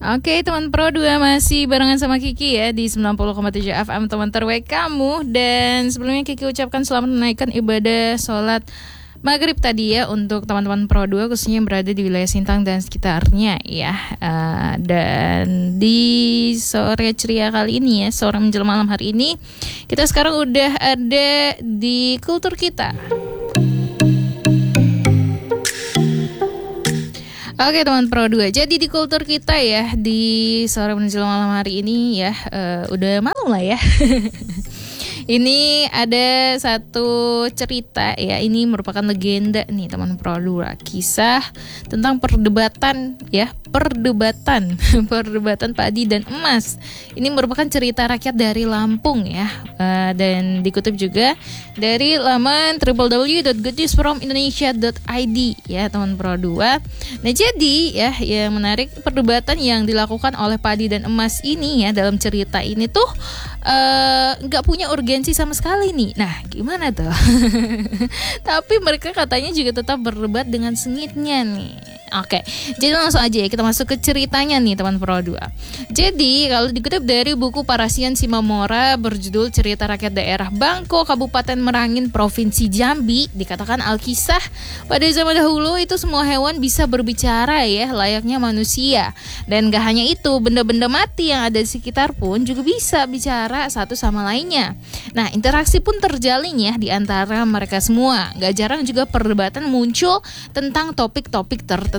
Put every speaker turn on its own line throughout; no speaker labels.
Oke, teman Pro 2 masih barengan sama Kiki ya di 90,7 FM teman terbaik kamu. Dan sebelumnya Kiki ucapkan selamat menaikkan ibadah sholat maghrib tadi ya untuk teman-teman Pro 2 khususnya yang berada di wilayah Sintang dan sekitarnya ya. Dan di sore ceria kali ini ya, sore menjelang malam hari ini, kita sekarang udah ada di kultur kita. Oke teman Pro 2, jadi di kultur kita ya di sore menjelang malam hari ini ya, udah malam lah ya. Ini ada satu cerita ya, ini merupakan legenda nih teman Pro 2, kisah tentang perdebatan ya, perdebatan padi dan emas. Ini merupakan cerita rakyat dari Lampung ya, dan dikutip juga dari laman www.goodnewsfromindonesia.id ya teman Pro 2. Nah jadi ya, yang menarik perdebatan yang dilakukan oleh padi dan emas ini ya dalam cerita ini tuh nggak punya urgensi sama sekali nih. Nah gimana tuh? Tapi mereka katanya juga tetap berdebat dengan sengitnya nih. Oke, jadi langsung aja ya kita masuk ke ceritanya nih teman Pro 2. Jadi kalau dikutip dari buku Parasian Simamora berjudul Cerita Rakyat Daerah Bangko Kabupaten Merangin Provinsi Jambi, dikatakan Alkisah pada zaman dahulu itu semua hewan bisa berbicara ya layaknya manusia. Dan gak hanya itu, benda-benda mati yang ada di sekitar pun juga bisa bicara satu sama lainnya. Nah interaksi pun terjalin ya di antara mereka semua. Gak jarang juga perdebatan muncul tentang topik-topik tertentu.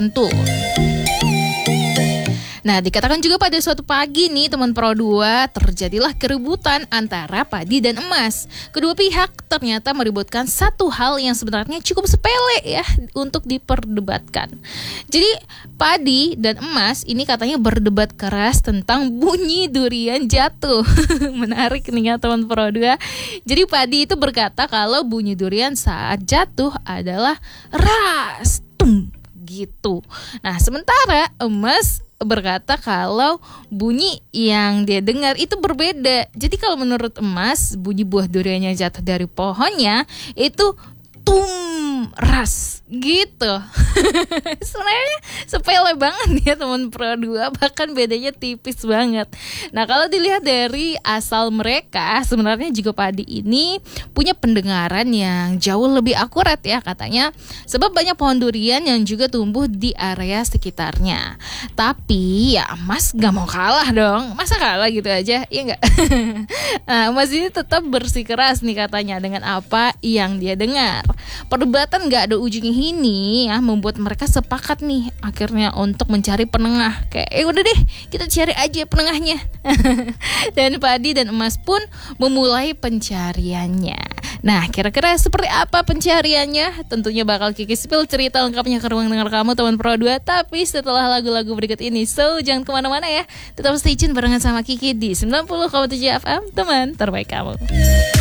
Nah, dikatakan juga pada suatu pagi nih teman Pro 2 terjadilah keributan antara padi dan emas. Kedua pihak ternyata meributkan satu hal yang sebenarnya cukup sepele ya untuk diperdebatkan. Jadi padi dan emas ini katanya berdebat keras tentang bunyi durian jatuh. Menarik nih ya teman Pro 2. Jadi padi itu berkata kalau bunyi durian saat jatuh adalah ras tum gitu. Nah, sementara emas berkata kalau bunyi yang dia dengar itu berbeda. Jadi kalau menurut emas, bunyi buah duriannya jatuh dari pohonnya itu tum ras gitu. Sebenarnya sepele banget ya teman Pro 2, bahkan bedanya tipis banget. Nah kalau dilihat dari asal mereka, sebenarnya juga padi ini punya pendengaran yang jauh lebih akurat ya katanya, sebab banyak pohon durian yang juga tumbuh di area sekitarnya. Tapi ya emas gak mau kalah dong, masa kalah gitu aja, ya gak? Nah, emas ini tetap bersikeras nih katanya dengan apa yang dia dengar. Perdebatan gak ada ujungnya ini ya membuat mereka sepakat nih akhirnya untuk mencari penengah. Kayak udah deh kita cari aja penengahnya. Dan padi dan emas pun memulai pencariannya. Nah kira-kira seperti apa pencariannya? Tentunya bakal Kiki spill cerita lengkapnya ke ruang dengar kamu teman Pro 2. Tapi setelah lagu-lagu berikut ini, so jangan kemana-mana ya, tetap stay tune barengan sama Kiki di 90,7 FM teman terbaik kamu.